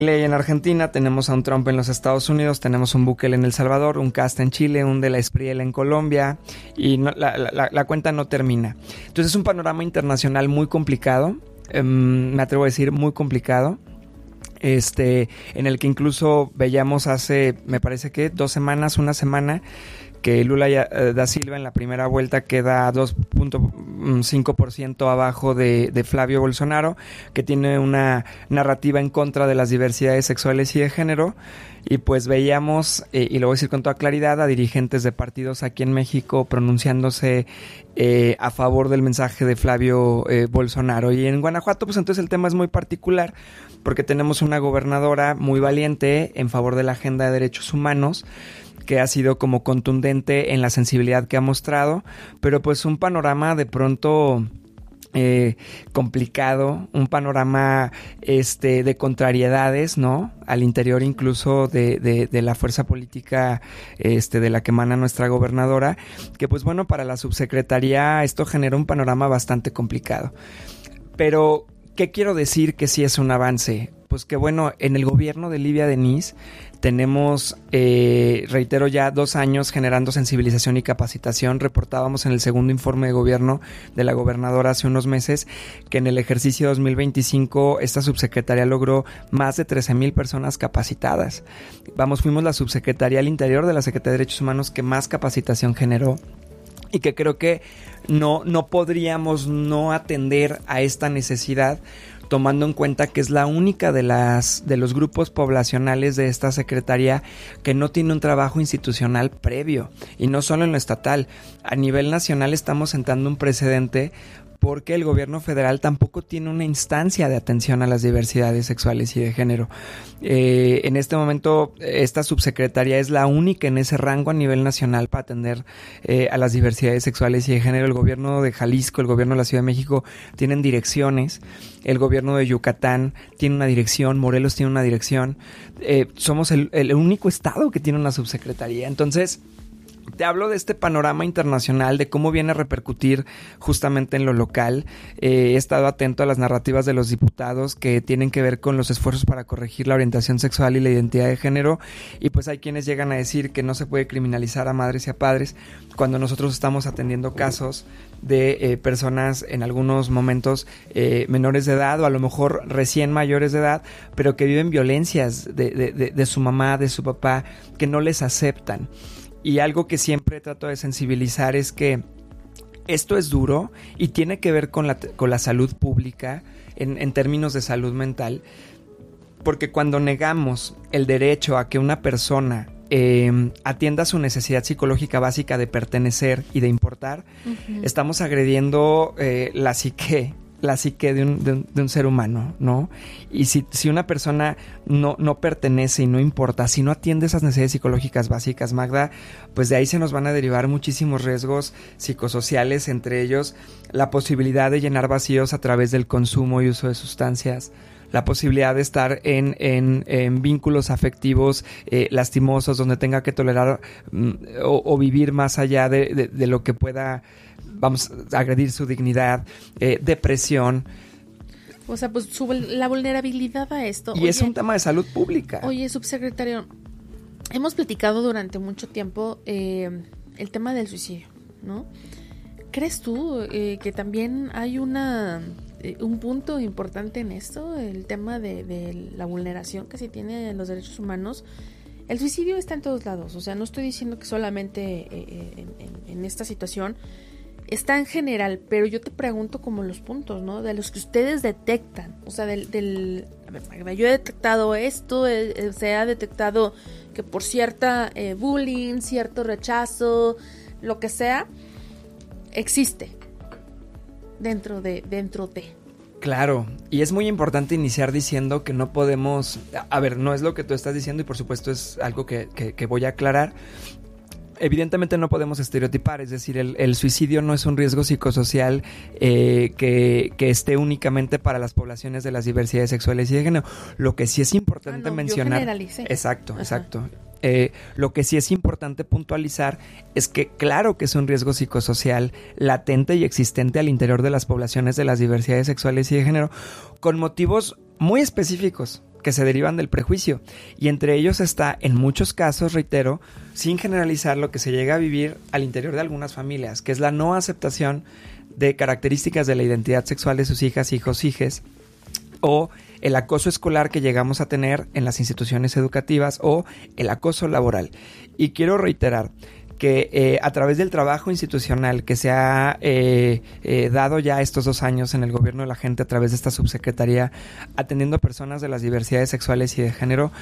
Milei en Argentina, tenemos a un Trump en los Estados Unidos, tenemos un Bukele en El Salvador, un Cast en Chile, un de la Espriella en Colombia, y la cuenta no termina. Entonces es un panorama internacional muy complicado, me atrevo a decir muy complicado, en el que incluso veíamos hace, me parece que 2 semanas, una semana, que Lula da Silva en la primera vuelta queda 2.5% abajo de Flavio Bolsonaro, que tiene una narrativa en contra de las diversidades sexuales y de género. Y pues veíamos, y lo voy a decir con toda claridad, a dirigentes de partidos aquí en México pronunciándose a favor del mensaje de Flavio Bolsonaro. Y en Guanajuato, pues entonces el tema es muy particular, porque tenemos una gobernadora muy valiente en favor de la agenda de derechos humanos, que ha sido como contundente en la sensibilidad que ha mostrado, pero pues un panorama de pronto complicado, un panorama de contrariedades, ¿no? Al interior incluso de la fuerza política de la que emana nuestra gobernadora, que pues bueno, para la subsecretaría esto genera un panorama bastante complicado. Pero, ¿qué quiero decir que sí es un avance? Pues que bueno, en el gobierno de Livia Denis tenemos, reitero, ya 2 años generando sensibilización y capacitación. Reportábamos en el segundo informe de gobierno de la gobernadora hace unos meses que en el ejercicio 2025 esta subsecretaría logró más de 13,000 personas capacitadas. Fuimos la subsecretaría al interior de la Secretaría de Derechos Humanos que más capacitación generó. Y que creo que no podríamos no atender a esta necesidad, tomando en cuenta que es la única de los grupos poblacionales de esta secretaría que no tiene un trabajo institucional previo, y no solo en lo estatal. A nivel nacional estamos sentando un precedente porque el gobierno federal tampoco tiene una instancia de atención a las diversidades sexuales y de género. En este momento, esta subsecretaría es la única en ese rango a nivel nacional para atender a las diversidades sexuales y de género. El gobierno de Jalisco, el gobierno de la Ciudad de México tienen direcciones, el gobierno de Yucatán tiene una dirección, Morelos tiene una dirección. Somos el único estado que tiene una subsecretaría. Entonces, te hablo de este panorama internacional, de cómo viene a repercutir justamente en lo local. He estado atento a las narrativas de los diputados que tienen que ver con los esfuerzos para corregir la orientación sexual y la identidad de género, y pues hay quienes llegan a decir que no se puede criminalizar a madres y a padres cuando nosotros estamos atendiendo casos de personas en algunos momentos menores de edad o a lo mejor recién mayores de edad, pero que viven violencias de su mamá, de su papá, que no les aceptan. Y algo que siempre trato de sensibilizar es que esto es duro y tiene que ver con la salud pública en términos de salud mental, porque cuando negamos el derecho a que una persona atienda su necesidad psicológica básica de pertenecer y de importar, estamos agrediendo la psique de un ser humano, ¿no? Y si una persona no pertenece y no importa, si no atiende esas necesidades psicológicas básicas, Magda, pues de ahí se nos van a derivar muchísimos riesgos psicosociales, entre ellos la posibilidad de llenar vacíos a través del consumo y uso de sustancias, la posibilidad de estar en vínculos afectivos lastimosos, donde tenga que tolerar o vivir más allá de lo que pueda, vamos a agredir su dignidad, depresión. O sea, pues la vulnerabilidad a esto. Y es un tema de salud pública. Oye, subsecretario, hemos platicado durante mucho tiempo el tema del suicidio, ¿no? ¿Crees tú que también hay un punto importante en esto, el tema de la vulneración que se tiene en los derechos humanos? El suicidio está en todos lados, o sea, no estoy diciendo que solamente en esta situación, está en general, pero yo te pregunto como los puntos, ¿no? De los que ustedes detectan, o sea, a ver, yo he detectado esto, se ha detectado que por cierta bullying, cierto rechazo, lo que sea, existe dentro de. Claro, y es muy importante iniciar diciendo que no podemos, a ver, no es lo que tú estás diciendo y por supuesto es algo que voy a aclarar. Evidentemente no podemos estereotipar, es decir, el suicidio no es un riesgo psicosocial que esté únicamente para las poblaciones de las diversidades sexuales y de género. Lo que sí es importante mencionar... Yo generalicé. Exacto. Lo que sí es importante puntualizar es que claro que es un riesgo psicosocial latente y existente al interior de las poblaciones de las diversidades sexuales y de género, con motivos muy específicos que se derivan del prejuicio. Y entre ellos está, en muchos casos, reitero, sin generalizar, lo que se llega a vivir al interior de algunas familias, que es la no aceptación de características de la identidad sexual de sus hijas, hijos, hijes, o el acoso escolar que llegamos a tener en las instituciones educativas, o el acoso laboral. Y quiero reiterar que a través del trabajo institucional que se ha dado ya estos 2 años en el gobierno de la gente a través de esta subsecretaría atendiendo a personas de las diversidades sexuales y de género,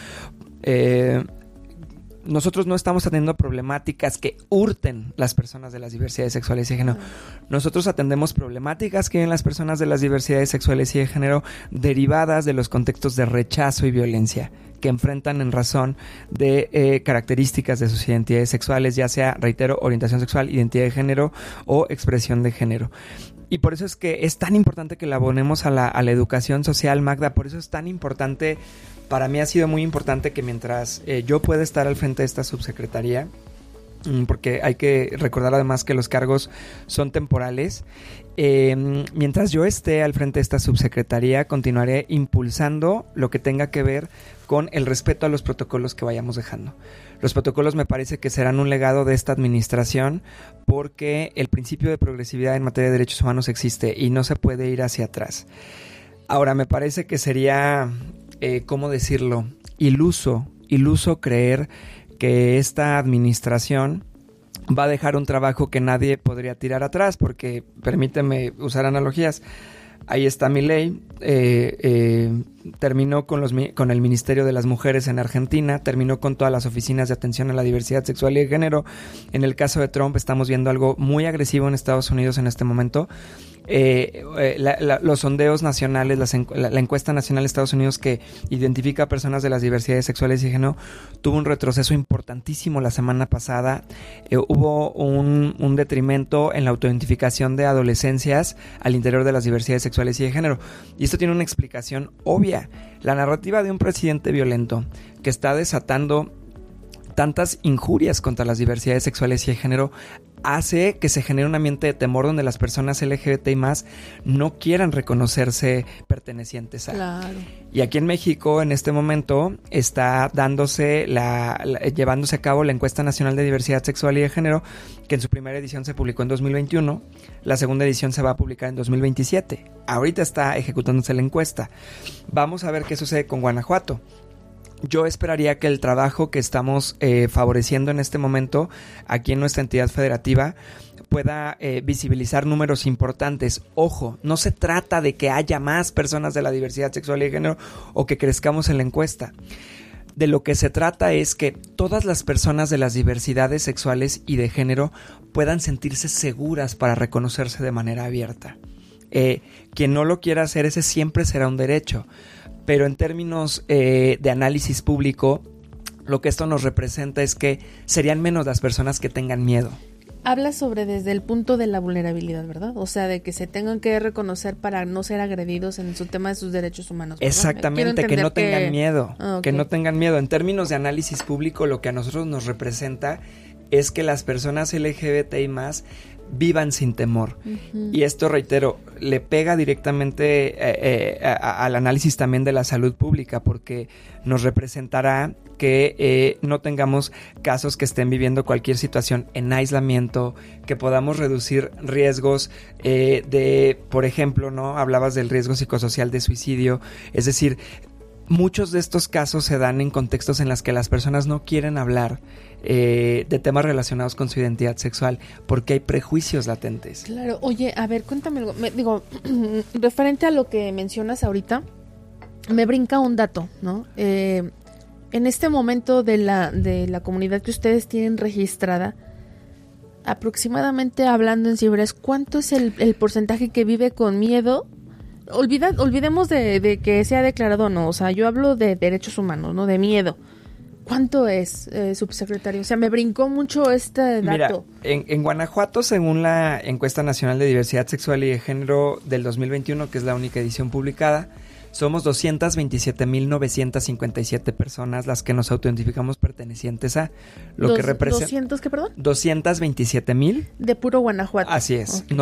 nosotros no estamos atendiendo problemáticas que hurten las personas de las diversidades sexuales y de género. Nosotros atendemos problemáticas que viven las personas de las diversidades sexuales y de género derivadas de los contextos de rechazo y violencia que enfrentan en razón de características de sus identidades sexuales, ya sea, reitero, orientación sexual, identidad de género o expresión de género. Y por eso es que es tan importante que la abonemos a la educación social, Magda. Por eso es tan importante, para mí ha sido muy importante que mientras yo pueda estar al frente de esta subsecretaría, porque hay que recordar además que los cargos son temporales, mientras yo esté al frente de esta subsecretaría continuaré impulsando lo que tenga que ver con el respeto a los protocolos que vayamos dejando. Los protocolos me parece que serán un legado de esta administración porque el principio de progresividad en materia de derechos humanos existe y no se puede ir hacia atrás. Ahora, me parece que sería, ¿cómo decirlo?, iluso creer que esta administración va a dejar un trabajo que nadie podría tirar atrás, porque, permíteme usar analogías, ahí está Milei, terminó con el Ministerio de las Mujeres en Argentina, terminó con todas las oficinas de atención a la diversidad sexual y de género. En el caso de Trump estamos viendo algo muy agresivo en Estados Unidos en este momento. Los sondeos nacionales, la encuesta nacional de Estados Unidos que identifica a personas de las diversidades sexuales y de género tuvo un retroceso importantísimo la semana pasada. Hubo un detrimento en la autoidentificación de adolescencias al interior de las diversidades sexuales y de género. Y esto tiene una explicación obvia. La narrativa de un presidente violento que está desatando tantas injurias contra las diversidades sexuales y de género hace que se genere un ambiente de temor donde las personas LGBTI más no quieran reconocerse pertenecientes a. Claro. Y aquí en México, en este momento, está llevándose a cabo la Encuesta Nacional de Diversidad Sexual y de Género, que en su primera edición se publicó en 2021, la segunda edición se va a publicar en 2027. Ahorita está ejecutándose la encuesta. Vamos a ver qué sucede con Guanajuato. Yo esperaría que el trabajo que estamos favoreciendo en este momento aquí en nuestra entidad federativa pueda visibilizar números importantes. Ojo, no se trata de que haya más personas de la diversidad sexual y de género o que crezcamos en la encuesta. De lo que se trata es que todas las personas de las diversidades sexuales y de género puedan sentirse seguras para reconocerse de manera abierta. Quien no lo quiera hacer, ese siempre será un derecho. Pero en términos de análisis público, lo que esto nos representa es que serían menos las personas que tengan miedo. Habla sobre desde el punto de la vulnerabilidad, ¿verdad? O sea, de que se tengan que reconocer para no ser agredidos en su tema de sus derechos humanos, ¿verdad? Exactamente, que no tengan miedo, que no tengan miedo. En términos de análisis público, lo que a nosotros nos representa es que las personas LGBTI más vivan sin temor. Uh-huh. Y esto, reitero, le pega directamente al análisis también de la salud pública, porque nos representará que no tengamos casos que estén viviendo cualquier situación en aislamiento, que podamos reducir riesgos por ejemplo, ¿no? Hablabas del riesgo psicosocial de suicidio, es decir, muchos de estos casos se dan en contextos en los que las personas no quieren hablar de temas relacionados con su identidad sexual porque hay prejuicios latentes. Claro, oye, a ver, cuéntame algo. Referente a lo que mencionas ahorita, me brinca un dato, ¿no? En este momento de la comunidad que ustedes tienen registrada, aproximadamente hablando en cifras, ¿cuánto es el porcentaje que vive con miedo? Olvidemos de que sea declarado o no, o sea, yo hablo de derechos humanos, ¿no? De miedo. ¿Cuánto es, subsecretario? O sea, me brincó mucho este dato. Mira, en Guanajuato, según la Encuesta Nacional de Diversidad Sexual y de Género del 2021, que es la única edición publicada, somos 227,957 personas las que nos autoidentificamos pertenecientes a lo que representa... ¿200 qué, perdón? 227,000. De puro Guanajuato. Así es, okay.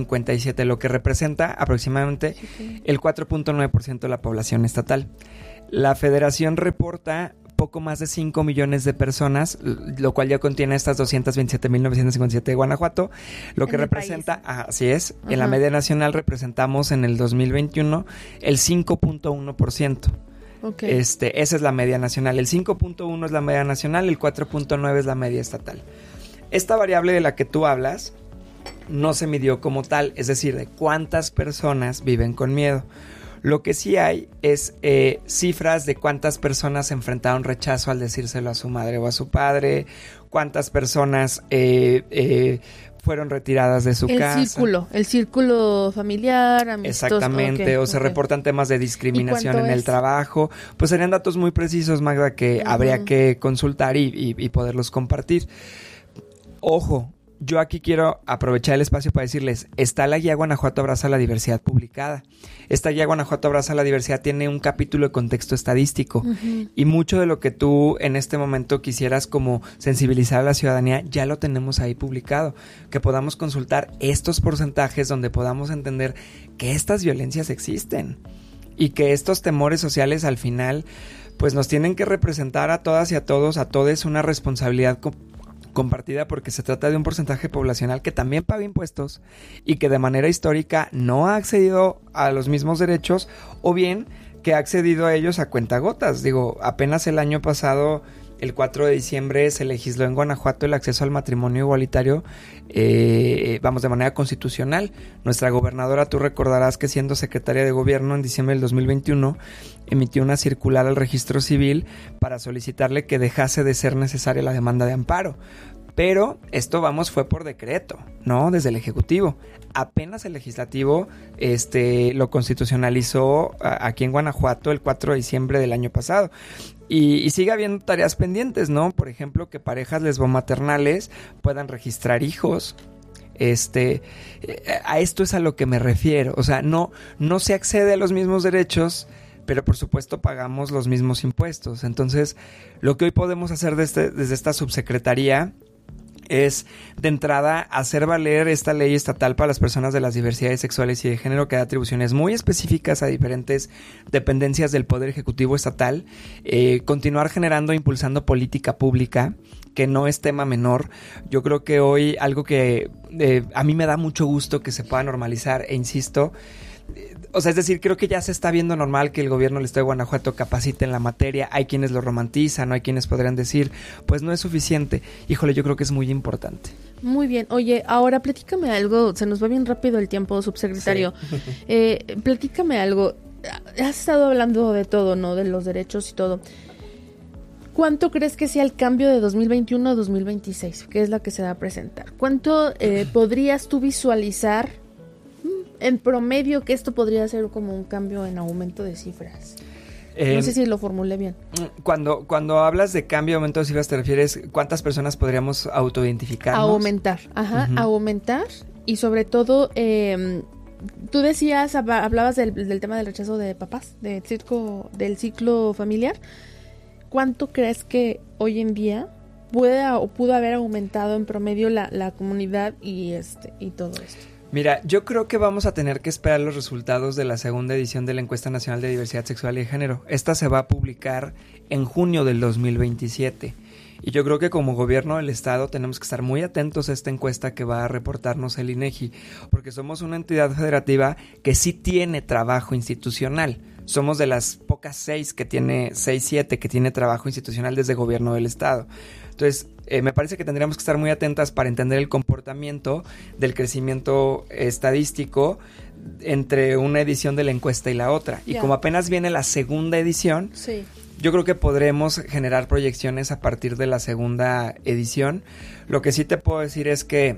957, lo que representa aproximadamente el 4.9% de la población estatal. La federación reporta poco más de 5 millones de personas, lo cual ya contiene estas 227.957 de Guanajuato, lo que representa, así es, en la media nacional representamos en el 2021 el 5.1%. Okay. Esa es la media nacional, el 5.1 es la media nacional, el 4.9 es la media estatal. Esta variable de la que tú hablas no se midió como tal, es decir, de cuántas personas viven con miedo. Lo que sí hay es cifras de cuántas personas enfrentaron rechazo al decírselo a su madre o a su padre, cuántas personas fueron retiradas de su casa. El círculo familiar, amistoso. Exactamente, o se reportan temas de discriminación en el trabajo. Pues serían datos muy precisos, Magda, que habría que consultar y poderlos compartir. Ojo, yo aquí quiero aprovechar el espacio para decirles, está la guía Guanajuato Abraza la Diversidad publicada. Esta guía Guanajuato Abraza la Diversidad tiene un capítulo de contexto estadístico y mucho de lo que tú en este momento quisieras como sensibilizar a la ciudadanía ya lo tenemos ahí publicado. Que podamos consultar estos porcentajes donde podamos entender que estas violencias existen y que estos temores sociales al final pues nos tienen que representar a todas y a todos, a todos una responsabilidad compartida porque se trata de un porcentaje poblacional que también paga impuestos y que de manera histórica no ha accedido a los mismos derechos o bien que ha accedido a ellos a cuentagotas. Digo, apenas el año pasado, el 4 de diciembre, se legisló en Guanajuato el acceso al matrimonio igualitario, de manera constitucional. Nuestra gobernadora, tú recordarás que siendo secretaria de gobierno en diciembre del 2021, emitió una circular al registro civil para solicitarle que dejase de ser necesaria la demanda de amparo. Pero esto, fue por decreto, ¿no? Desde el Ejecutivo. Apenas el Legislativo lo constitucionalizó aquí en Guanajuato el 4 de diciembre del año pasado. Y sigue habiendo tareas pendientes, ¿no? Por ejemplo, que parejas lesbomaternales puedan registrar hijos. A esto es a lo que me refiero. O sea, no se accede a los mismos derechos, pero por supuesto pagamos los mismos impuestos. Entonces, lo que hoy podemos hacer desde esta subsecretaría es, de entrada, hacer valer esta ley estatal para las personas de las diversidades sexuales y de género, que da atribuciones muy específicas a diferentes dependencias del Poder Ejecutivo estatal, continuar generando e impulsando política pública, que no es tema menor. Yo creo que hoy algo que a mí me da mucho gusto que se pueda normalizar, e insisto, o sea, es decir, creo que ya se está viendo normal que el gobierno del Estado de Guanajuato capacite en la materia. Hay quienes lo romantizan, hay quienes podrían decir, pues no es suficiente. Híjole, yo creo que es muy importante. Muy bien. Oye, ahora platícame algo. Se nos va bien rápido el tiempo, subsecretario. Sí. Platícame algo. Has estado hablando de todo, ¿no? De los derechos y todo. ¿Cuánto crees que sea el cambio de 2021 a 2026? Que es la que se va a presentar. ¿Cuánto podrías tú visualizar en promedio que esto podría ser como un cambio en aumento de cifras? No sé si lo formulé bien. Cuando hablas de cambio, aumento de cifras, ¿te refieres cuántas personas podríamos autoidentificarnos? Aumentar, aumentar, y sobre todo, tú decías, hablabas del tema del rechazo de papás, del ciclo familiar. ¿Cuánto crees que hoy en día pudo haber aumentado en promedio la comunidad y todo esto? Mira, yo creo que vamos a tener que esperar los resultados de la segunda edición de la Encuesta Nacional de Diversidad Sexual y de Género. Esta se va a publicar en junio del 2027. Y yo creo que como gobierno del estado tenemos que estar muy atentos a esta encuesta que va a reportarnos el INEGI, porque somos una entidad federativa que sí tiene trabajo institucional. Somos de las pocas 7 que tiene trabajo institucional desde gobierno del estado. Entonces, me parece que tendríamos que estar muy atentas para entender el comportamiento del crecimiento estadístico entre una edición de la encuesta y la otra. Y como apenas viene la segunda edición, sí, yo creo que podremos generar proyecciones a partir de la segunda edición. Lo que sí te puedo decir es que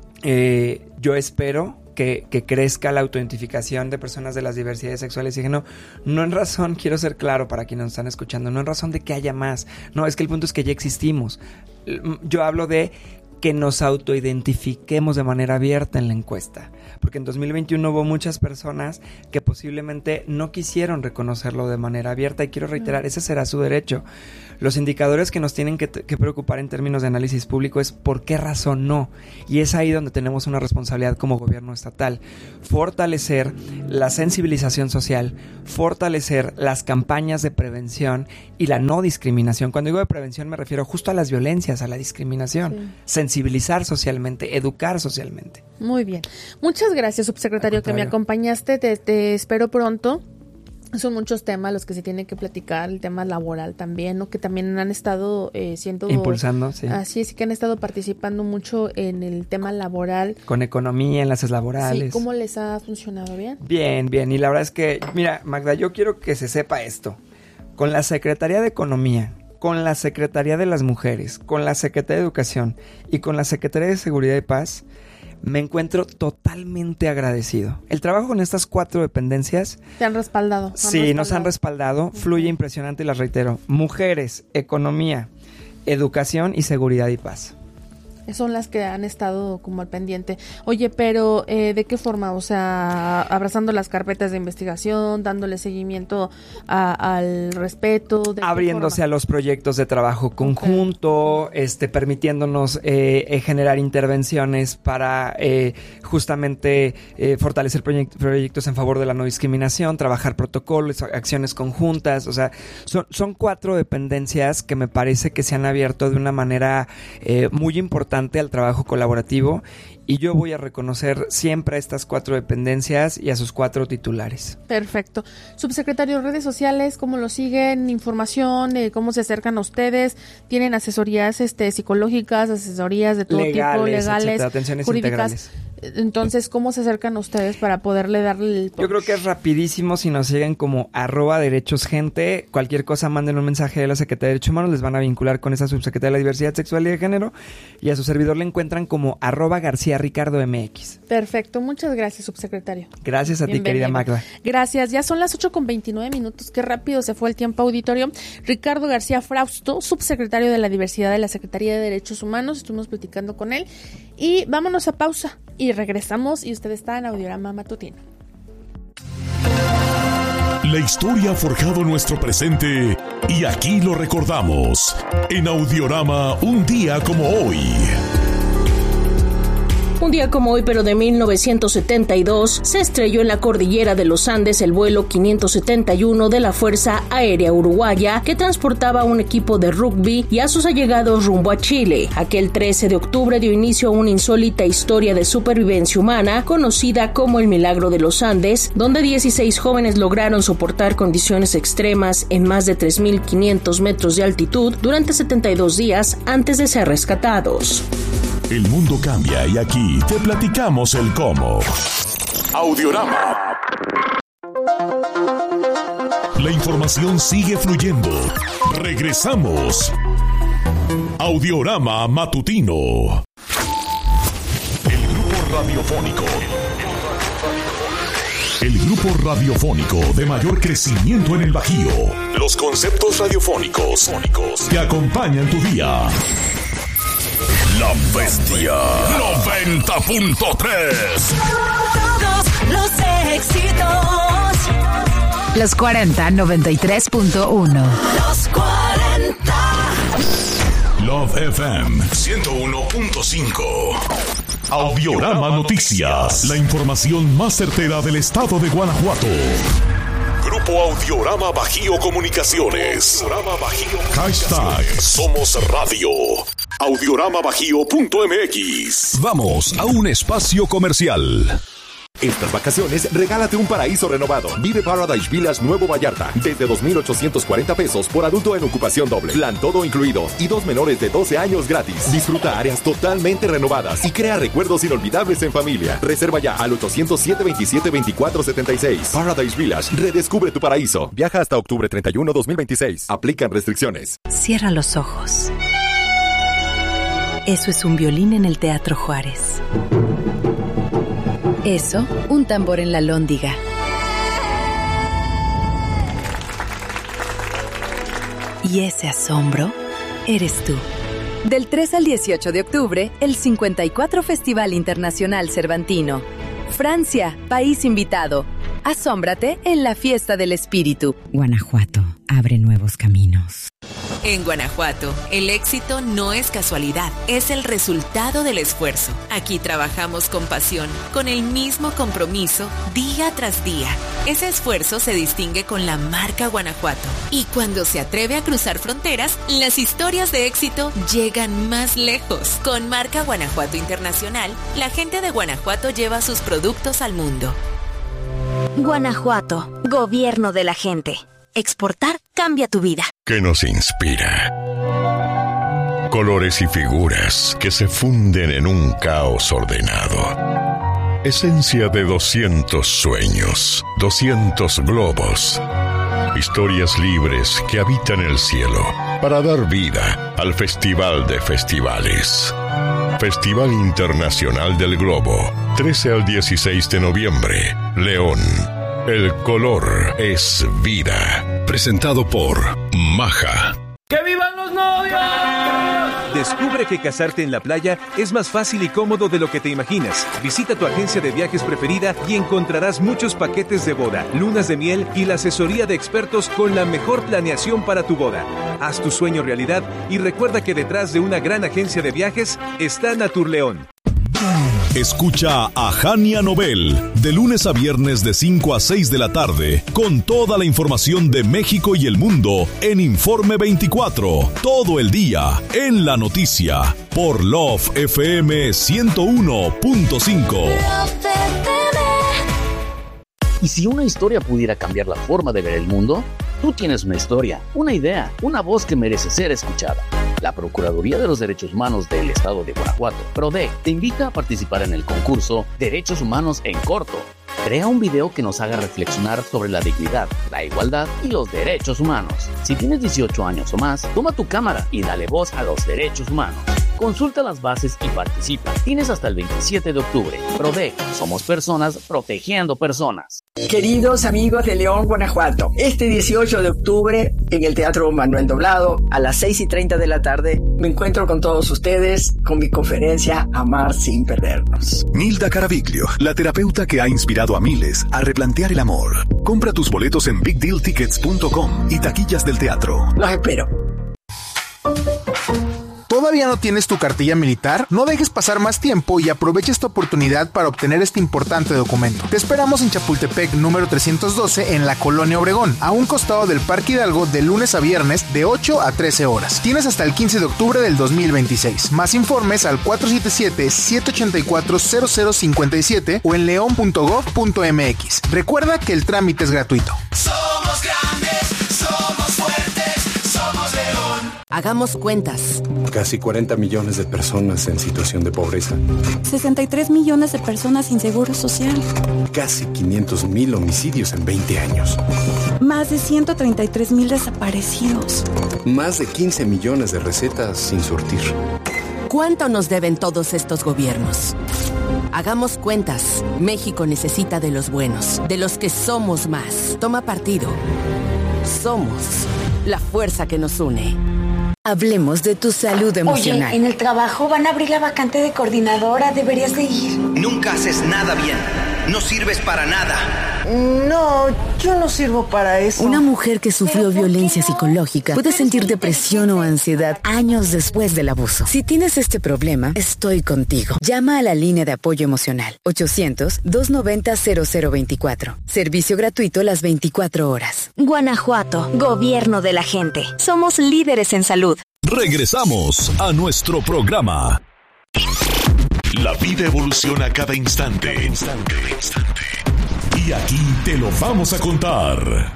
yo espero que crezca la autoidentificación de personas de las diversidades sexuales y género, no en razón, quiero ser claro para quienes nos están escuchando, no en razón de que haya más, no, es que el punto es que ya existimos. Yo hablo de que nos autoidentifiquemos de manera abierta en la encuesta. Porque en 2021 hubo muchas personas que posiblemente no quisieron reconocerlo de manera abierta, y quiero reiterar, ese será su derecho. Los indicadores que nos tienen que preocupar en términos de análisis público es por qué razón no. Y es ahí donde tenemos una responsabilidad como gobierno estatal. Fortalecer la sensibilización social, fortalecer las campañas de prevención y la no discriminación. Cuando digo de prevención me refiero justo a las violencias, a la discriminación. Sí. Sensibilizar socialmente, educar socialmente. Muy bien. Muchas gracias, subsecretario, que me acompañaste. Te espero pronto. Son muchos temas los que se tienen que platicar, el tema laboral también, ¿no? Que también han estado siendo... impulsando, sí. Así es, que han estado participando mucho en el tema laboral. Con economía, enlaces laborales. Sí, ¿cómo les ha funcionado? ¿Bien? Bien, bien. Y la verdad es que, mira, Magda, yo quiero que se sepa esto. Con la Secretaría de Economía, con la Secretaría de las Mujeres, con la Secretaría de Educación y con la Secretaría de Seguridad y Paz, me encuentro totalmente agradecido. El trabajo con estas 4 dependencias... ¿Te han respaldado? Sí, nos han respaldado. Fluye impresionante y las reitero. Mujeres, economía, educación y seguridad y paz. Son las que han estado como al pendiente. Oye, pero ¿de qué forma? O sea, abrazando las carpetas de investigación, dándole seguimiento al respeto. Abriéndose a los proyectos de trabajo conjunto, okay. Permitiéndonos generar intervenciones para justamente fortalecer proyectos en favor de la no discriminación, trabajar protocolos, acciones conjuntas. O sea, son 4 dependencias que me parece que se han abierto de una manera muy importante al trabajo colaborativo, y yo voy a reconocer siempre a estas 4 dependencias y a sus 4 titulares. Perfecto. Subsecretario, redes sociales, ¿cómo lo siguen? Información, ¿cómo se acercan a ustedes? ¿Tienen asesorías psicológicas, asesorías de todo tipo, legales, etcétera, atenciones jurídicas? Integrales. Entonces, ¿cómo se acercan a ustedes para poderle darle el... Yo creo que es rapidísimo. Si nos siguen como @derechosgente, cualquier cosa, manden un mensaje de la Secretaría de Derechos Humanos, les van a vincular con esa subsecretaria de la Diversidad Sexual y de Género, y a su servidor le encuentran como @GarcíaRicardoMX. Perfecto, muchas gracias, subsecretario. Gracias a ti, querida Magda. Gracias, ya son las 8:29, qué rápido se fue el tiempo, auditorio. Ricardo García Frausto, subsecretario de la Diversidad de la Secretaría de Derechos Humanos, estuvimos platicando con él, y vámonos a pausa. Y regresamos, y usted está en Audiorama Matutino. La historia ha forjado nuestro presente y aquí lo recordamos. En Audiorama, un día como hoy. Un día como hoy, pero de 1972, se estrelló en la cordillera de los Andes el vuelo 571 de la Fuerza Aérea Uruguaya, que transportaba a un equipo de rugby y a sus allegados rumbo a Chile. Aquel 13 de octubre dio inicio a una insólita historia de supervivencia humana, conocida como el Milagro de los Andes, donde 16 jóvenes lograron soportar condiciones extremas en más de 3.500 metros de altitud durante 72 días antes de ser rescatados. El mundo cambia y aquí te platicamos el cómo. Audiorama. La información sigue fluyendo. Regresamos. Audiorama Matutino. El grupo radiofónico. El grupo radiofónico de mayor crecimiento en el Bajío. Los conceptos radiofónicos que acompañan tu día. La Bestia 90.3. Todos los éxitos. Los 40 93.1. Los 40. Love FM 101.5. Audiorama Noticias. La información más certera del estado de Guanajuato. Grupo Audiorama Bajío Comunicaciones. Hashtag Somos Radio. Audioramabajío.mx. Vamos a un espacio comercial. Estas vacaciones, regálate un paraíso renovado. Vive Paradise Village Nuevo Vallarta. Desde 2,840 pesos por adulto en ocupación doble. Plan todo incluido. Y 2 menores de 12 años gratis. Disfruta áreas totalmente renovadas y crea recuerdos inolvidables en familia. Reserva ya al 807-27-24-76. Paradise Village. Redescubre tu paraíso. Viaja hasta octubre 31, 2026. Aplican restricciones. Cierra los ojos. Eso es un violín en el Teatro Juárez. Eso, un tambor en la Lóndiga. Y ese asombro, eres tú. Del 3 al 18 de octubre, el 54 Festival Internacional Cervantino. Francia, país invitado. Asómbrate en la fiesta del espíritu. Guanajuato abre nuevos caminos. En Guanajuato, el éxito no es casualidad, es el resultado del esfuerzo. Aquí trabajamos con pasión, con el mismo compromiso, día tras día. Ese esfuerzo se distingue con la marca Guanajuato. Y cuando se atreve a cruzar fronteras, las historias de éxito llegan más lejos. Con marca Guanajuato Internacional, la gente de Guanajuato lleva sus productos al mundo. Guanajuato, gobierno de la gente. Exportar cambia tu vida. ¿Qué nos inspira? Colores y figuras que se funden en un caos ordenado. Esencia de 200 sueños, 200 globos. Historias libres que habitan el cielo para dar vida al Festival de Festivales. Festival Internacional del Globo, 13 al 16 de noviembre, León. El color es vida. Presentado por Maja. ¡Que vivan los novios! Descubre que casarte en la playa es más fácil y cómodo de lo que te imaginas. Visita tu agencia de viajes preferida y encontrarás muchos paquetes de boda, lunas de miel y la asesoría de expertos con la mejor planeación para tu boda. Haz tu sueño realidad y recuerda que detrás de una gran agencia de viajes está Naturleón. Escucha a Jania Nobel de lunes a viernes de 5 a 6 de la tarde con toda la información de México y el mundo en Informe 24, todo el día en la noticia por Love FM 101.5. ¿Y si una historia pudiera cambiar la forma de ver el mundo? Tú tienes una historia, una idea, una voz que merece ser escuchada. La Procuraduría de los Derechos Humanos del Estado de Guanajuato, PRODEC, te invita a participar en el concurso Derechos Humanos en Corto. Crea un video que nos haga reflexionar sobre la dignidad, la igualdad y los derechos humanos. Si tienes 18 años o más, toma tu cámara y dale voz a los derechos humanos. Consulta las bases y participa. Tienes hasta el 27 de octubre. PRODEC, somos personas protegiendo personas. Queridos amigos de León, Guanajuato, este 18 de octubre en el Teatro Manuel Doblado a las 6:30 de la tarde me encuentro con todos ustedes con mi conferencia Amar sin perdernos. Nilda Caraviglio, la terapeuta que ha inspirado a miles a replantear el amor. Compra tus boletos en bigdealtickets.com y taquillas del teatro. Los espero. ¿Todavía no tienes tu cartilla militar? No dejes pasar más tiempo y aprovecha esta oportunidad para obtener este importante documento. Te esperamos en Chapultepec número 312 en la Colonia Obregón, a un costado del Parque Hidalgo de lunes a viernes de 8 a 13 horas. Tienes hasta el 15 de octubre del 2026. Más informes al 477-784-0057 o en leon.gov.mx. Recuerda que el trámite es gratuito. Somos grandes, somos fuertes, somos León. Hagamos cuentas. Casi 40 millones de personas en situación de pobreza. 63 millones de personas sin seguro social. Casi 500,000 homicidios en 20 años. Más de 133,000 desaparecidos. Más de 15 millones de recetas sin surtir. ¿Cuánto nos deben todos estos gobiernos? Hagamos cuentas. México necesita de los buenos, de los que somos más. Toma partido. Somos la fuerza que nos une. Hablemos de tu salud emocional. Oye, en el trabajo van a abrir la vacante de coordinadora, deberías de ir. Nunca haces nada bien, no sirves para nada. No, yo no sirvo para eso. Una mujer que sufrió violencia psicológica puede sentir depresión o ansiedad años después del abuso. Si tienes este problema, estoy contigo. Llama a la línea de apoyo emocional 800-290-0024. Servicio gratuito las 24 horas. Guanajuato, gobierno de la gente. Somos líderes en salud. Regresamos a nuestro programa. La vida evoluciona cada instante. Y aquí te lo vamos a contar.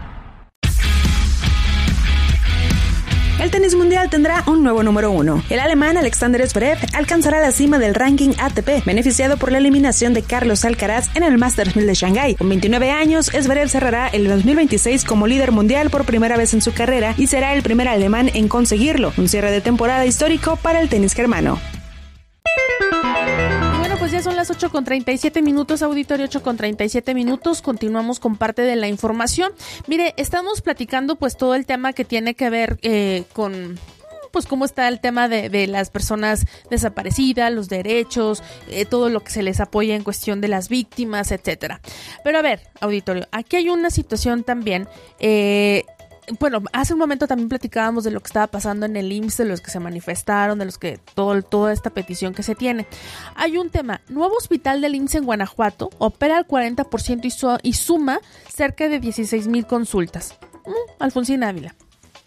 El tenis mundial tendrá un nuevo número 1. El alemán Alexander Zverev alcanzará la cima del ranking ATP, beneficiado por la eliminación de Carlos Alcaraz en el Masters 1000 de Shanghái. Con 29 años, Zverev cerrará el 2026 como líder mundial por primera vez en su carrera y será el primer alemán en conseguirlo. Un cierre de temporada histórico para el tenis germano. Pues ya son las 8:37, auditorio, 8:37. Continuamos con parte de la información. Mire, estamos platicando pues todo el tema que tiene que ver con pues cómo está el tema de las personas desaparecidas, los derechos, todo lo que se les apoya en cuestión de las víctimas, etcétera. Pero a ver, auditorio, aquí hay una situación también, bueno, hace un momento también platicábamos de lo que estaba pasando en el IMSS, de los que se manifestaron, de los que toda esta petición que se tiene. Hay un tema, nuevo hospital del IMSS en Guanajuato opera al 40% y suma cerca de 16,000 consultas. Alfonsín Ávila.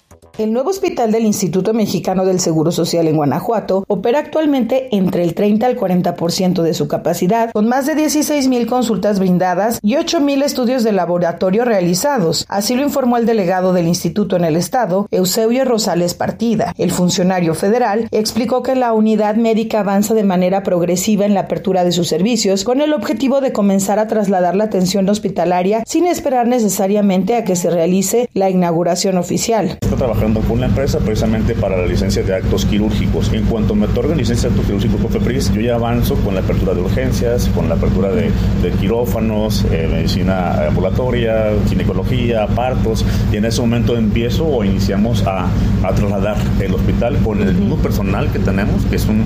El nuevo hospital del Instituto Mexicano del Seguro Social en Guanajuato opera actualmente entre el 30 al 40% de su capacidad, con más de 16,000 consultas brindadas y 8,000 estudios de laboratorio realizados. Así lo informó el delegado del instituto en el estado, Eusebio Rosales Partida. El funcionario federal explicó que la unidad médica avanza de manera progresiva en la apertura de sus servicios, con el objetivo de comenzar a trasladar la atención hospitalaria sin esperar necesariamente a que se realice la inauguración oficial. Está trabajando con la empresa precisamente para la licencia de actos quirúrgicos. En cuanto me otorguen licencia de actos quirúrgicos COFEPRIS, yo ya avanzo con la apertura de urgencias, con la apertura de quirófanos, medicina ambulatoria, ginecología, partos, y en ese momento empiezo o iniciamos a trasladar el hospital con el mismo personal que tenemos, que es un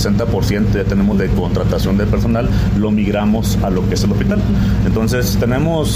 60% ya tenemos de contratación de personal, lo migramos a lo que es el hospital. Entonces tenemos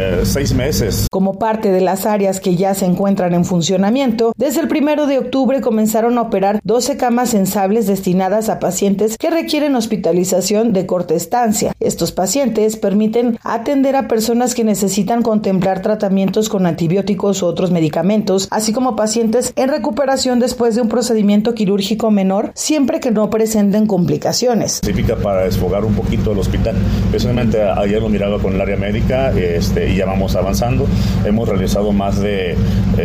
6 meses. Como parte de las áreas que ya se encuentran en funcionamiento, desde el 1 de octubre comenzaron a operar 12 camas sensables destinadas a pacientes que requieren hospitalización de corta estancia. Estos pacientes permiten atender a personas que necesitan contemplar tratamientos con antibióticos u otros medicamentos, así como pacientes en recuperación después de un procedimiento quirúrgico menor, siempre que no presenten complicaciones. Típica para desfogar un poquito el hospital. Precisamente ayer lo miraba con el área médica y ya vamos avanzando. Hemos realizado más de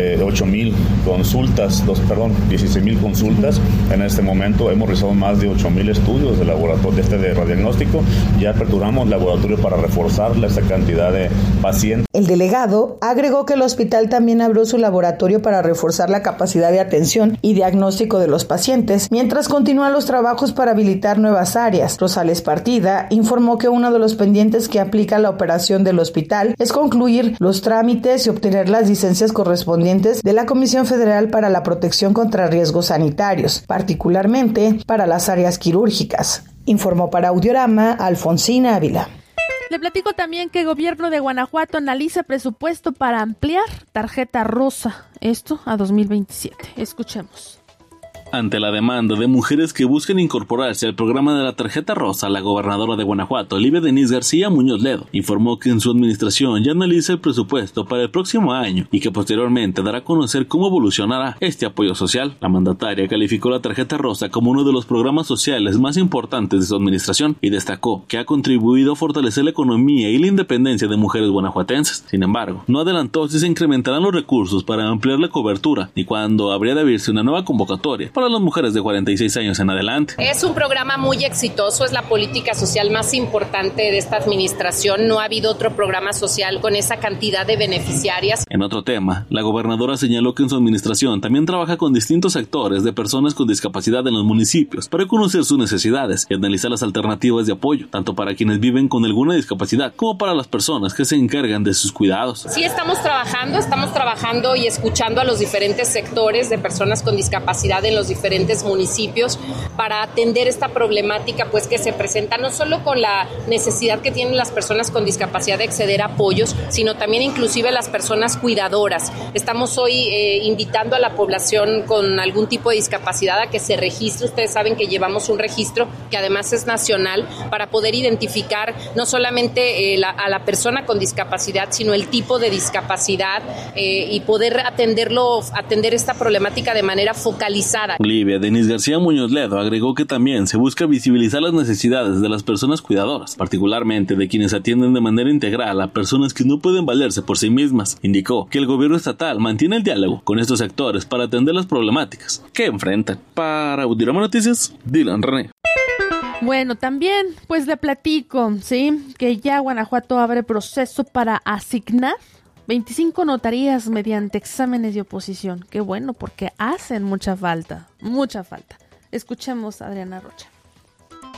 8,000 consultas, 16,000 consultas. En este momento hemos realizado más de 8,000 estudios de laboratorio de radiodiagnóstico. Ya aperturamos laboratorio para reforzar esta cantidad de pacientes. El delegado agregó que el hospital también abrió su laboratorio para reforzar la capacidad de atención y diagnóstico de los pacientes, mientras continúan los trabajos para habilitar nuevas áreas. Rosales Partida informó que uno de los pendientes que aplica la operación del hospital es concluir los trámites y obtener las licencias correspondientes de la Comisión Federal para la Protección contra Riesgos Sanitarios, particularmente para las áreas quirúrgicas. Informó para Audiorama Alfonsín Ávila. Le platico también que el gobierno de Guanajuato analiza presupuesto para ampliar tarjeta rosa, esto a 2027. Escuchemos. Ante la demanda de mujeres que buscan incorporarse al programa de la tarjeta rosa, la gobernadora de Guanajuato, Livia Denise García Muñoz Ledo, informó que en su administración ya analiza el presupuesto para el próximo año y que posteriormente dará a conocer cómo evolucionará este apoyo social. La mandataria calificó la tarjeta rosa como uno de los programas sociales más importantes de su administración y destacó que ha contribuido a fortalecer la economía y la independencia de mujeres guanajuatenses. Sin embargo, no adelantó si se incrementarán los recursos para ampliar la cobertura ni cuándo habría de abrirse una nueva convocatoria para las mujeres de 46 años en adelante. Es un programa muy exitoso, es la política social más importante de esta administración. No ha habido otro programa social con esa cantidad de beneficiarias. En otro tema, la gobernadora señaló que en su administración también trabaja con distintos sectores de personas con discapacidad en los municipios para conocer sus necesidades y analizar las alternativas de apoyo, tanto para quienes viven con alguna discapacidad como para las personas que se encargan de sus cuidados. Sí, estamos trabajando y escuchando a los diferentes sectores de personas con discapacidad en los diferentes municipios para atender esta problemática pues que se presenta no solo con la necesidad que tienen las personas con discapacidad de acceder a apoyos, sino también inclusive las personas cuidadoras. Estamos hoy invitando a la población con algún tipo de discapacidad a que se registre. Ustedes saben que llevamos un registro que además es nacional para poder identificar no solamente a la persona con discapacidad, sino el tipo de discapacidad y poder atender esta problemática de manera focalizada. Livia Denise García Muñoz Ledo agregó que también se busca visibilizar las necesidades de las personas cuidadoras, particularmente de quienes atienden de manera integral a personas que no pueden valerse por sí mismas. Indicó que el gobierno estatal mantiene el diálogo con estos sectores para atender las problemáticas que enfrentan. Para Audiorama Noticias, Dylan René. Bueno, también pues le platico, ¿sí? Que ya Guanajuato abre proceso para asignar 25 notarías mediante exámenes de oposición. Qué bueno, porque hacen mucha falta. Escuchemos a Adriana Rocha.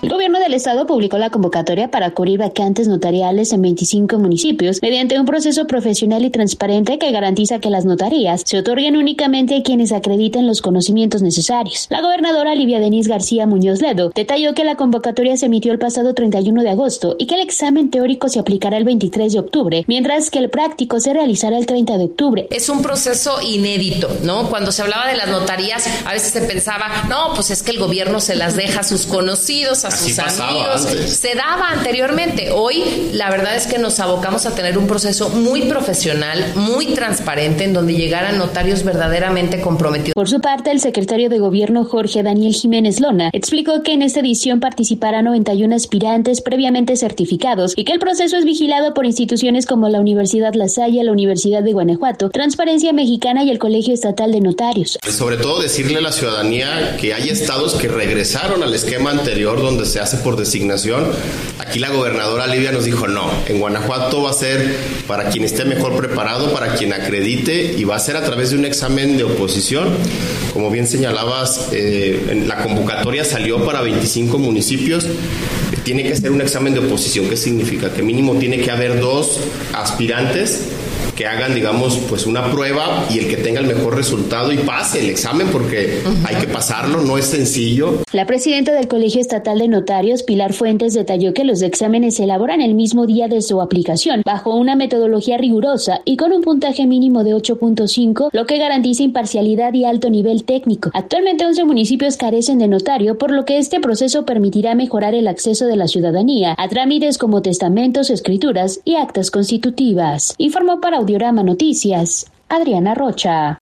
El gobierno del estado publicó la convocatoria para cubrir vacantes notariales en 25 municipios mediante un proceso profesional y transparente que garantiza que las notarías se otorguen únicamente a quienes acrediten los conocimientos necesarios. La gobernadora Livia Denisse García Muñoz Ledo detalló que la convocatoria se emitió el pasado 31 de agosto y que el examen teórico se aplicará el 23 de octubre, mientras que el práctico se realizará el 30 de octubre. Es un proceso inédito, ¿no? Cuando se hablaba de las notarías, a veces se pensaba, no, pues es que el gobierno se las deja a sus conocidos, a sus amigos. Se daba anteriormente. Hoy, la verdad es que nos abocamos a tener un proceso muy profesional, muy transparente, en donde llegaran notarios verdaderamente comprometidos. Por su parte, el secretario de Gobierno Jorge Daniel Jiménez Lona explicó que en esta edición participarán 91 aspirantes previamente certificados y que el proceso es vigilado por instituciones como la Universidad La Salle, la Universidad de Guanajuato, Transparencia Mexicana y el Colegio Estatal de Notarios. Sobre todo decirle a la ciudadanía que hay estados que regresaron al esquema anterior donde se hace por designación. Aquí la gobernadora Livia nos dijo no, en Guanajuato va a ser para quien esté mejor preparado, para quien acredite, y va a ser a través de un examen de oposición. Como bien señalabas, la convocatoria salió para 25 municipios. Tiene que ser un examen de oposición. ¿Qué significa? Que mínimo tiene que haber 2 aspirantes que hagan, digamos, pues una prueba y el que tenga el mejor resultado y pase el examen, porque hay que pasarlo, no es sencillo. La presidenta del Colegio Estatal de Notarios, Pilar Fuentes, detalló que los exámenes se elaboran el mismo día de su aplicación, bajo una metodología rigurosa y con un puntaje mínimo de 8.5, lo que garantiza imparcialidad y alto nivel técnico. Actualmente 11 municipios carecen de notario, por lo que este proceso permitirá mejorar el acceso de la ciudadanía a trámites como testamentos, escrituras y actas constitutivas. Informó para Audiorama Noticias, Adriana Rocha.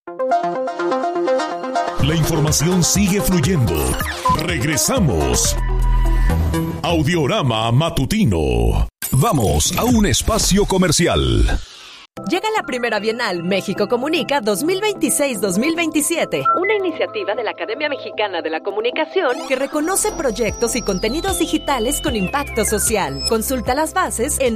La información sigue fluyendo. Regresamos. Audiorama Matutino. Vamos a un espacio comercial. Llega la primera Bienal México Comunica 2026-2027, una iniciativa de la Academia Mexicana de la Comunicación que reconoce proyectos y contenidos digitales con impacto social. Consulta las bases en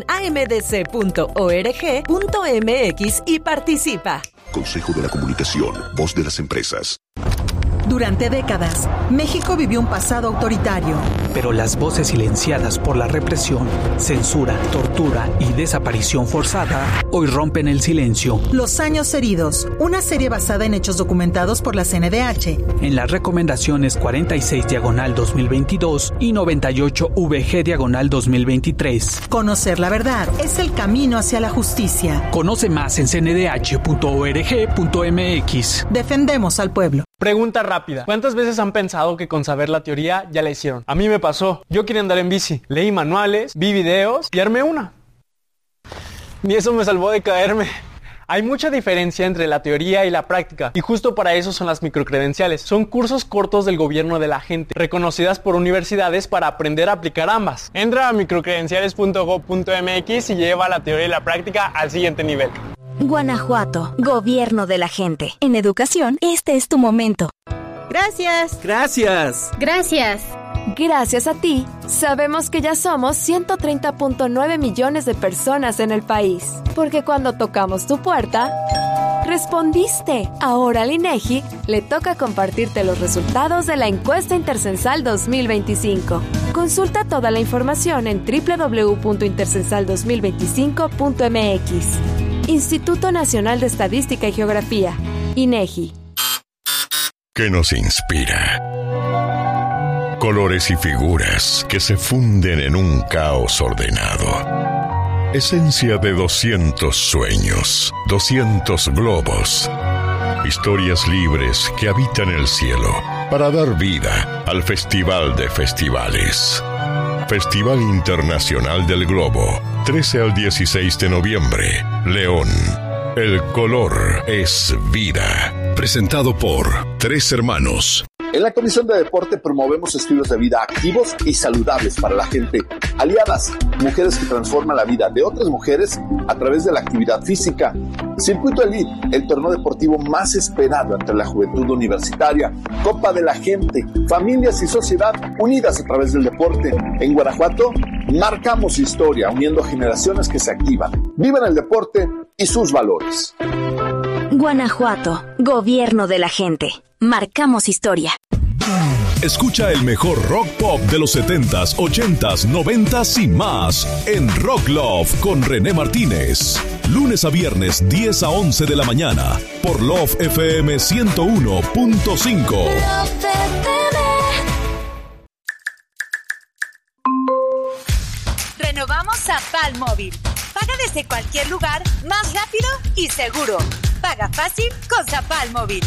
amdc.org.mx y participa. Consejo de la Comunicación, voz de las empresas. Durante décadas, México vivió un pasado autoritario. Pero las voces silenciadas por la represión, censura, tortura y desaparición forzada hoy rompen el silencio. Los años heridos, una serie basada en hechos documentados por la CNDH. En las recomendaciones 46/2022 y 98VG/2023. Conocer la verdad es el camino hacia la justicia. Conoce más en cndh.org.mx. Defendemos al pueblo. Pregunta rápida. ¿Cuántas veces han pensado que con saber la teoría ya la hicieron? A mí me pasó. Yo quería andar en bici. Leí manuales, vi videos y armé una. Y eso me salvó de caerme. Hay mucha diferencia entre la teoría y la práctica, y justo para eso son las microcredenciales. Son cursos cortos del gobierno de la gente, reconocidas por universidades para aprender a aplicar ambas. Entra a microcredenciales.gov.mx y lleva la teoría y la práctica al siguiente nivel. Guanajuato, gobierno de la gente. En educación, este es tu momento. Gracias. Gracias. Gracias. Gracias a ti, sabemos que ya somos 130.9 millones de personas en el país. Porque cuando tocamos tu puerta, respondiste. Ahora al INEGI le toca compartirte los resultados de la encuesta intercensal 2025. Consulta toda la información en www.intercensal2025.mx. Instituto Nacional de Estadística y Geografía, INEGI. ¿Qué nos inspira? Colores y figuras que se funden en un caos ordenado. Esencia de 200 sueños, 200 globos. Historias libres que habitan el cielo para dar vida al Festival de Festivales. Festival Internacional del Globo, 13 al 16 de noviembre, León. El color es vida. Presentado por 3 Hermanos. En la Comisión de Deporte promovemos estilos de vida activos y saludables para la gente. Aliadas, mujeres que transforman la vida de otras mujeres a través de la actividad física. Circuito Elite, el torneo deportivo más esperado entre la juventud universitaria. Copa de la Gente, familias y sociedad unidas a través del deporte. En Guanajuato, marcamos historia uniendo generaciones que se activan, viven el deporte y sus valores. Guanajuato, gobierno de la gente. Marcamos historia. Escucha el mejor rock pop de los 70s, 80s, 90s y más en Rock Love con René Martínez. Lunes a viernes, 10 a 11 de la mañana, por Love FM 101.5. Renovamos Zapal Móvil. Paga desde cualquier lugar, más rápido y seguro. Paga fácil con Zapal Móvil.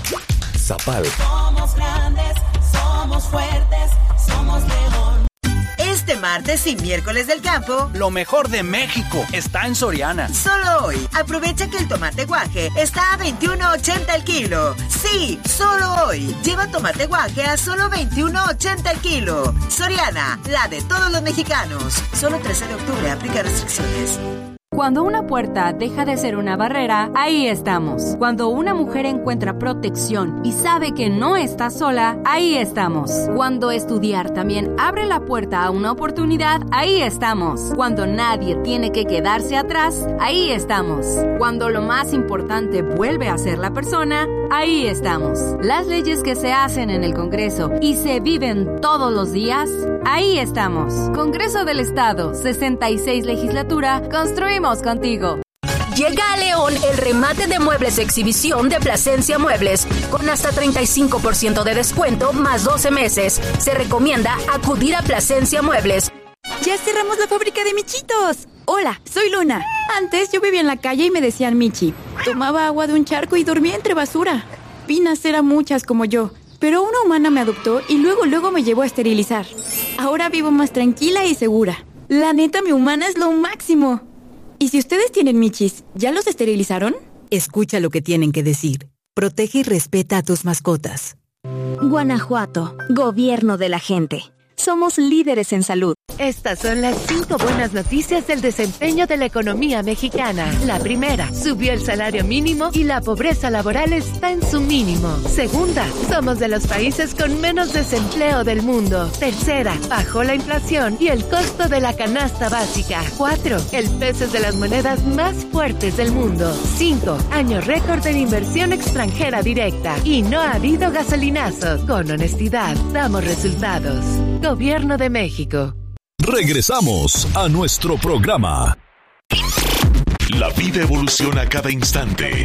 Zapal. Somos grandes, somos fuertes, somos León. Este martes y miércoles del campo, lo mejor de México está en Soriana. Solo hoy, aprovecha que el tomate guaje está a $21.80 el kilo. Sí, solo hoy. Lleva tomate guaje a solo $21.80 el kilo. Soriana, la de todos los mexicanos. Solo 13 de octubre, aplica restricciones. Cuando una puerta deja de ser una barrera, ahí estamos. Cuando una mujer encuentra protección y sabe que no está sola, ahí estamos. Cuando estudiar también abre la puerta a una oportunidad, ahí estamos. Cuando nadie tiene que quedarse atrás, ahí estamos. Cuando lo más importante vuelve a ser la persona, ahí estamos. Las leyes que se hacen en el Congreso y se viven todos los días, ahí estamos. Congreso del Estado, 66 Legislatura, construimos contigo. Llega a León el remate de muebles de exhibición de Plasencia Muebles con hasta 35% de descuento más 12 meses. Se recomienda acudir a Plasencia Muebles. ¡Ya cerramos la fábrica de michitos! Hola, soy Luna. Antes yo vivía en la calle y me decían Michi. Tomaba agua de un charco y dormía entre basura. Vi nacer a muchas como yo, pero una humana me adoptó y luego me llevó a esterilizar. Ahora vivo más tranquila y segura. La neta, mi humana es lo máximo. ¿Y si ustedes tienen michis, ya los esterilizaron? Escucha lo que tienen que decir. Protege y respeta a tus mascotas. Guanajuato, gobierno de la gente. Somos líderes en salud. Estas son las 5 buenas noticias del desempeño de la economía mexicana. La primera, subió el salario mínimo y la pobreza laboral está en su mínimo. Segunda, somos de los países con menos desempleo del mundo. Tercera, bajó la inflación y el costo de la canasta básica. 4, el peso es de las monedas más fuertes del mundo. 5, año récord en inversión extranjera directa. Y no ha habido gasolinazos. Con honestidad, damos resultados. Gobierno de México. Regresamos a nuestro programa. La vida evoluciona a cada instante.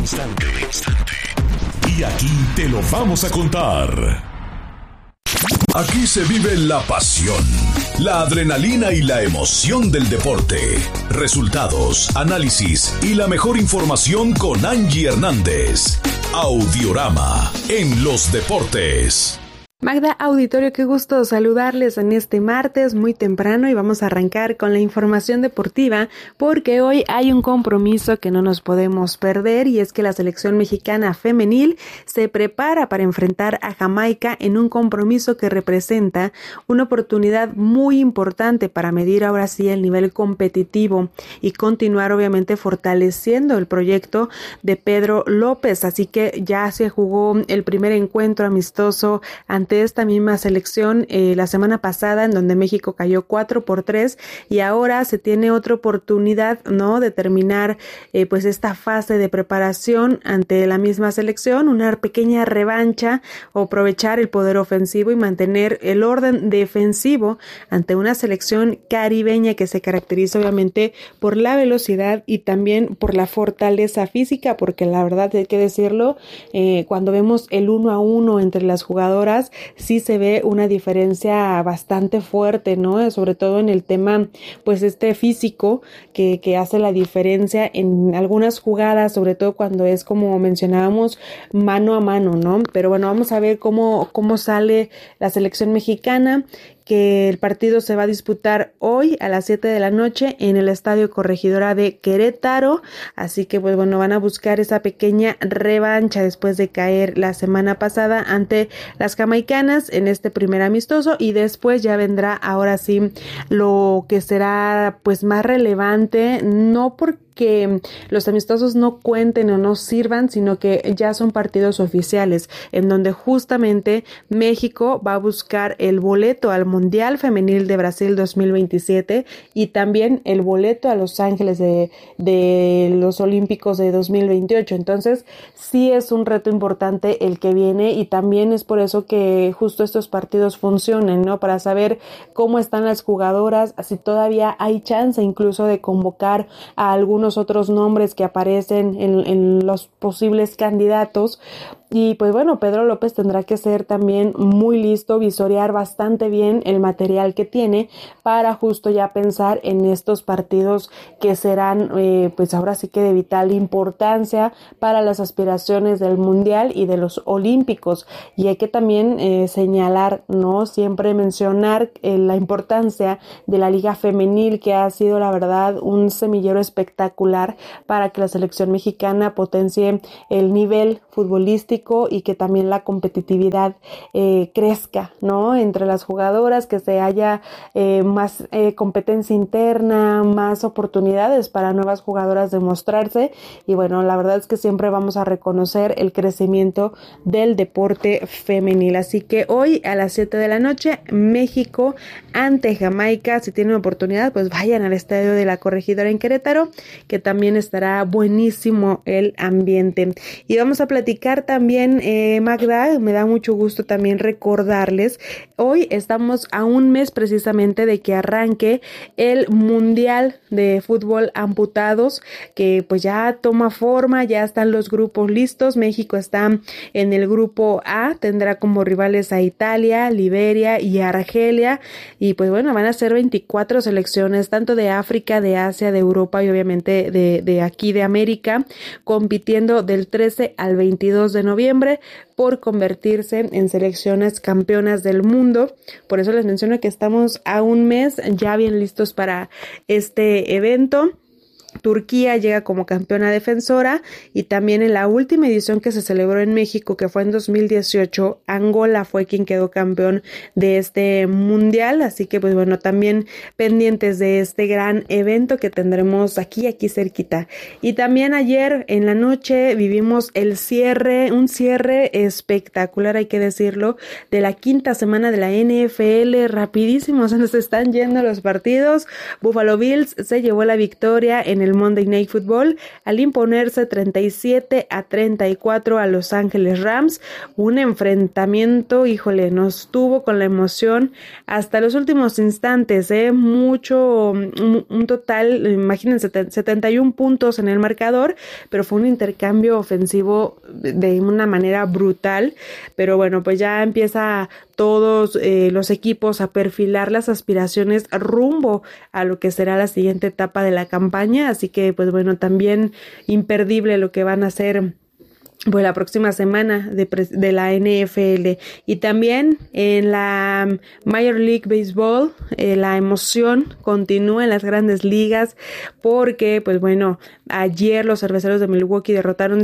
Y aquí te lo vamos a contar. Aquí se vive la pasión, la adrenalina y la emoción del deporte. Resultados, análisis y la mejor información con Angie Hernández. Audiorama en los deportes. Magda, auditorio, qué gusto saludarles en este martes muy temprano y vamos a arrancar con la información deportiva porque hoy hay un compromiso que no nos podemos perder y es que la selección mexicana femenil se prepara para enfrentar a Jamaica en un compromiso que representa una oportunidad muy importante para medir ahora sí el nivel competitivo y continuar obviamente fortaleciendo el proyecto de Pedro López, así que ya se jugó el primer encuentro amistoso ante esta misma selección la semana pasada en donde México cayó 4-3 y ahora se tiene otra oportunidad, ¿no?, de terminar pues esta fase de preparación ante la misma selección, una pequeña revancha o aprovechar el poder ofensivo y mantener el orden defensivo ante una selección caribeña que se caracteriza obviamente por la velocidad y también por la fortaleza física, porque la verdad hay que decirlo, cuando vemos el 1-1 entre las jugadoras sí se ve una diferencia bastante fuerte, ¿no? Sobre todo en el tema, pues físico que hace la diferencia en algunas jugadas, sobre todo cuando es como mencionábamos, mano a mano, ¿no? Pero bueno, vamos a ver cómo sale la selección mexicana, que el partido se va a disputar hoy a las 7 de la noche en el Estadio Corregidora de Querétaro, así que pues bueno, van a buscar esa pequeña revancha después de caer la semana pasada ante las jamaicanas en este primer amistoso y después ya vendrá ahora sí lo que será pues más relevante, no por que los amistosos no cuenten o no sirvan, sino que ya son partidos oficiales, en donde justamente México va a buscar el boleto al Mundial Femenil de Brasil 2027 y también el boleto a Los Ángeles de los Olímpicos de 2028. Entonces, sí es un reto importante el que viene, y también es por eso que justo estos partidos funcionen, ¿no? Para saber cómo están las jugadoras, si todavía hay chance incluso de convocar a algunos otros nombres que aparecen en los posibles candidatos. Y pues bueno, Pedro López tendrá que ser también muy listo, visorear bastante bien el material que tiene para justo ya pensar en estos partidos que serán pues ahora sí que de vital importancia para las aspiraciones del Mundial y de los Olímpicos. Y hay que también señalar, ¿no? Siempre mencionar la importancia de la Liga Femenil, que ha sido la verdad un semillero espectacular para que la selección mexicana potencie el nivel futbolístico y que también la competitividad crezca, ¿no? Entre las jugadoras, que se haya más competencia interna, más oportunidades para nuevas jugadoras de mostrarse. Y bueno, la verdad es que siempre vamos a reconocer el crecimiento del deporte femenil. Así que hoy a las 7 de la noche, México ante Jamaica. Si tienen oportunidad, pues vayan al estadio de la Corregidora en Querétaro, que también estará buenísimo el ambiente. Y vamos a platicar también, Magda, me da mucho gusto también recordarles, hoy estamos a un mes precisamente de que arranque el Mundial de Fútbol Amputados, que pues ya toma forma, ya están los grupos listos. México está en el grupo A, tendrá como rivales a Italia, Liberia y Argelia, y pues bueno, van a ser 24 selecciones, tanto de África, de Asia, de Europa y obviamente de aquí de América, compitiendo del 13 al 22 de noviembre por convertirse en selecciones campeonas del mundo. Por eso les menciono que estamos a un mes ya bien listos para este evento. Turquía llega como campeona defensora, y también en la última edición que se celebró en México, que fue en 2018, Angola fue quien quedó campeón de este mundial. Así que pues bueno, también pendientes de este gran evento que tendremos aquí cerquita. Y también ayer en la noche vivimos un cierre espectacular, hay que decirlo, de la quinta semana de la NFL. Rapidísimo, se nos están yendo los partidos. Buffalo Bills se llevó la victoria en el Monday Night Football al imponerse 37-34 a Los Ángeles Rams. Un enfrentamiento, híjole, nos tuvo con la emoción hasta los últimos instantes, un total, imagínense, 71 puntos en el marcador, pero fue un intercambio ofensivo de una manera brutal. Pero bueno, pues ya empieza todos los equipos a perfilar las aspiraciones rumbo a lo que será la siguiente etapa de la campaña. Así que pues bueno, también imperdible lo que van a hacer pues la próxima semana de la NFL. Y también en la Major League Baseball la emoción continúa en las grandes ligas, porque pues bueno, ayer los Cerveceros de Milwaukee derrotaron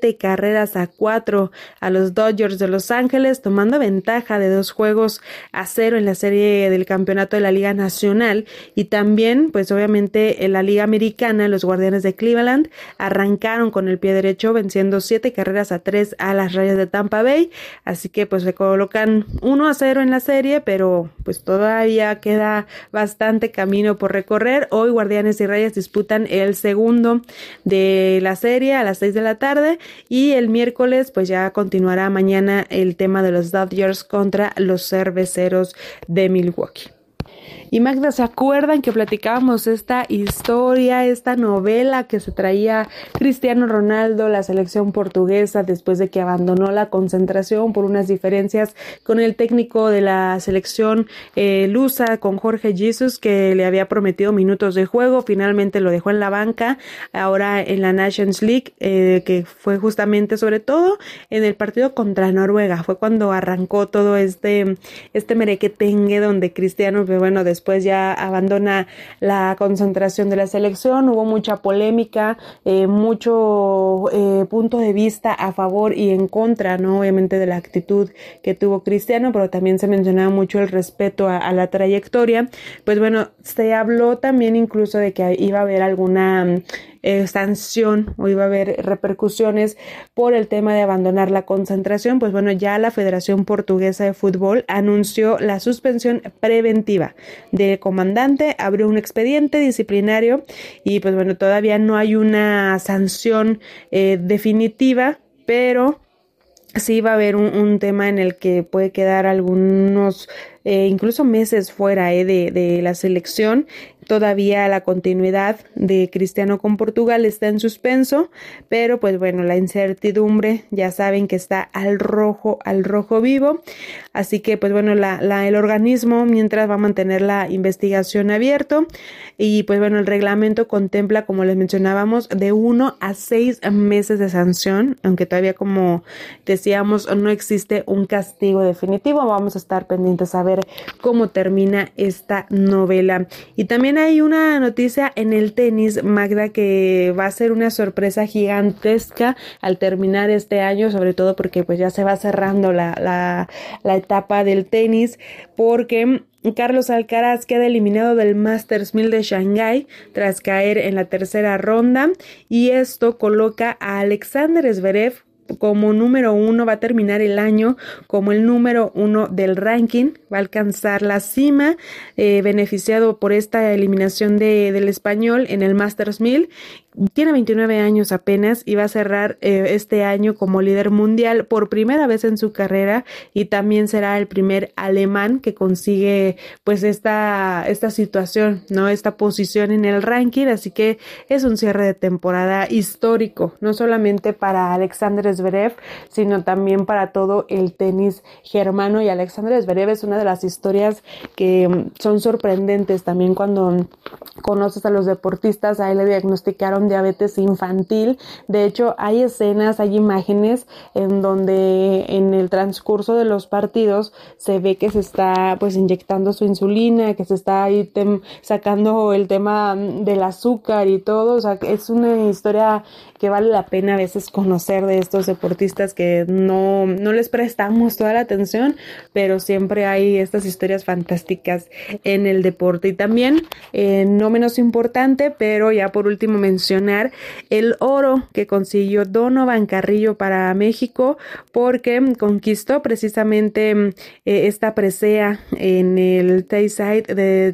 7-4 a los Dodgers de Los Ángeles, tomando ventaja de 2-0 en la serie del campeonato de la Liga Nacional. Y también pues obviamente en la Liga Americana, los Guardianes de Cleveland arrancaron con el pie derecho, venciendo 7-3 a las Rayas de Tampa Bay. Así que pues se colocan 1-0 en la serie, pero pues todavía queda bastante camino por recorrer. Hoy Guardianes y Rayas disputan el segundo de la serie a las 6 de la tarde, y el miércoles pues ya continuará mañana el tema de los Dodgers contra los Cerveceros de Milwaukee. Y Magda, ¿se acuerdan que platicábamos esta historia, esta novela que se traía Cristiano Ronaldo, la selección portuguesa, después de que abandonó la concentración por unas diferencias con el técnico de la selección lusa, con Jorge Jesus, que le había prometido minutos de juego? Finalmente lo dejó en la banca, ahora en la Nations League, que fue justamente, sobre todo en el partido contra Noruega, fue cuando arrancó todo este merequetengue, donde Cristiano, pues bueno, después ya abandona la concentración de la selección. Hubo mucha polémica, mucho punto de vista a favor y en contra, ¿no? Obviamente de la actitud que tuvo Cristiano, pero también se mencionaba mucho el respeto a la trayectoria. Pues bueno, se habló también incluso de que iba a haber alguna sanción o iba a haber repercusiones por el tema de abandonar la concentración, pues bueno, ya la Federación Portuguesa de Fútbol anunció la suspensión preventiva del comandante, abrió un expediente disciplinario y pues bueno, todavía no hay una sanción definitiva, pero sí va a haber un tema en el que puede quedar algunos incluso meses fuera de la selección. Todavía la continuidad de Cristiano con Portugal está en suspenso, pero pues bueno, la incertidumbre ya saben que está al rojo vivo, así que pues bueno, el organismo mientras va a mantener la investigación abierto y pues bueno, el reglamento contempla, como les mencionábamos, de 1 a 6 meses de sanción, aunque todavía, como decíamos, no existe un castigo definitivo. Vamos a estar pendientes a ver cómo termina esta novela. Y también hay una noticia en el tenis, Magda, que va a ser una sorpresa gigantesca al terminar este año, sobre todo porque pues ya se va cerrando la etapa del tenis, porque Carlos Alcaraz queda eliminado del Masters 1000 de Shanghái tras caer en la tercera ronda, y esto coloca a Alexander Zverev como número 1, va a terminar el año como el número 1 del ranking, va a alcanzar la cima, beneficiado por esta eliminación del español en el Masters 1000. Tiene 29 años apenas y va a cerrar este año como líder mundial por primera vez en su carrera, y también será el primer alemán que consigue pues esta situación, ¿no? Esta posición en el ranking, así que es un cierre de temporada histórico, no solamente para Alexander Zverev, sino también para todo el tenis germano. Y Alexander Zverev es una de las historias que son sorprendentes también cuando conoces a los deportistas. A él le diagnosticaron diabetes infantil. De hecho, hay escenas, hay imágenes en donde en el transcurso de los partidos se ve que se está pues inyectando su insulina, que se está ahí sacando el tema del azúcar y todo. O sea, es una historia que vale la pena a veces conocer de estos deportistas que no les prestamos toda la atención, pero siempre hay estas historias fantásticas en el deporte. Y también, no menos importante, pero ya por último mencionar el oro que consiguió Donovan Carrillo para México, porque conquistó precisamente esta presea en el Tayside de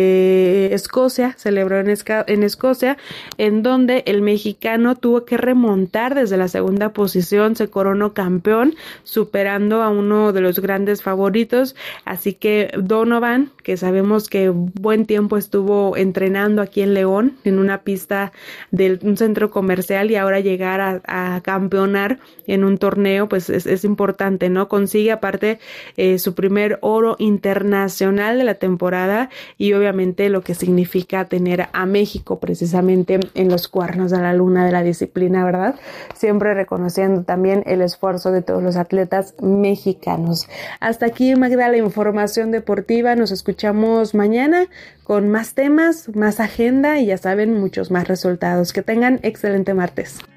Escocia, celebró en Escocia, en donde el mexicano tuvo que remontar desde la segunda posición, se coronó campeón, superando a uno de los grandes favoritos. Así que Donovan, que sabemos que buen tiempo estuvo entrenando aquí en León, en una pista de un centro comercial, y ahora llegar a campeonar en un torneo, pues es importante, ¿no? Consigue aparte su primer oro internacional de la temporada, y obviamente lo que significa tener a México precisamente en los cuernos de la luna de la disciplina, ¿verdad? Siempre reconociendo también el esfuerzo de todos los atletas mexicanos. Hasta aquí, Magda, la información deportiva. Nos escuchamos mañana con más temas, más agenda y ya saben, muchos más resultados. Que tengan excelente martes.